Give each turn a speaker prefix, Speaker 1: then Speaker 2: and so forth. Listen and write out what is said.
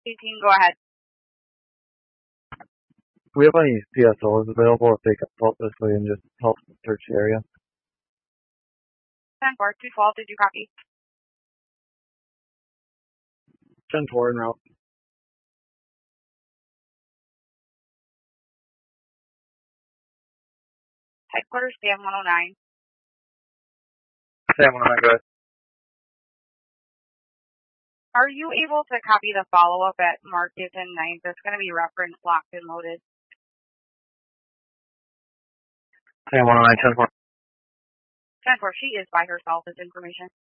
Speaker 1: 18, go ahead.
Speaker 2: Do we have any PSOs available if they can help this way and just help search the area?
Speaker 1: 10-4, 212, did you copy?
Speaker 2: 10-4 en route.
Speaker 1: Headquarters, Sam 109.
Speaker 2: Sam 109, go ahead.
Speaker 1: Are you able to copy the follow-up at Market and 9th? It's going to be reference locked and loaded.
Speaker 2: Sam 109, 10-4.
Speaker 1: 10-4, she is by herself, this information.